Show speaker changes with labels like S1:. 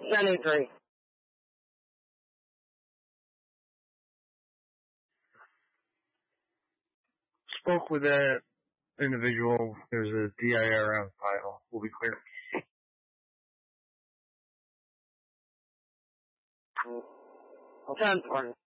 S1: 73.
S2: Spoke with that individual. There's a DIR on file. We'll be clear.
S1: Well, 10 for